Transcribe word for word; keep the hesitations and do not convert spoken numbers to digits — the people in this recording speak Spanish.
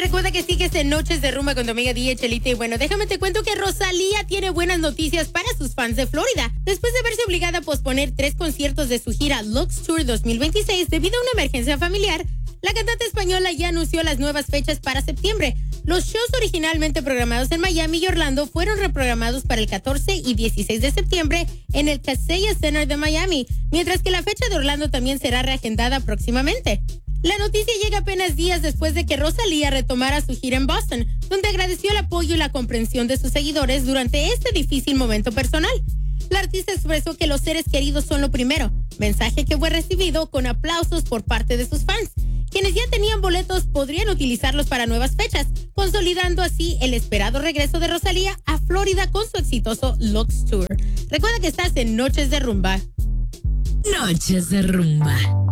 recuerda que sigues en Noches de Rumba con tu amiga D J Chelita. Y bueno, déjame te cuento que Rosalía tiene buenas noticias para sus fans de Florida. Después de verse obligada a posponer tres conciertos de su gira Lux Tour dos mil veintiséis debido a una emergencia familiar, la cantante española ya anunció las nuevas fechas para septiembre. Los shows originalmente programados en Miami y Orlando fueron reprogramados para el catorce y dieciséis de septiembre en el Kaseya Center de Miami, mientras que la fecha de Orlando también será reagendada próximamente. La noticia llega apenas días después de que Rosalía retomara su gira en Boston, donde agradeció el apoyo y la comprensión de sus seguidores durante este difícil momento personal. La artista expresó que los seres queridos son lo primero, mensaje que fue recibido con aplausos por parte de sus fans, quienes ya tenían boletos podrían utilizarlos para nuevas fechas, consolidando así el esperado regreso de Rosalía a Florida con su exitoso Lux Tour. Recuerda que estás en Noches de Rumba. Noches de Rumba.